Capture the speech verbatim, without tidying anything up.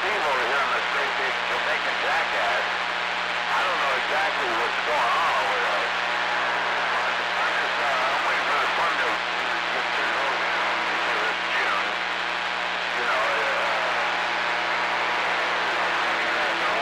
Steve over here on the space station Jamaican Jackass. I don't know exactly what's going on over there.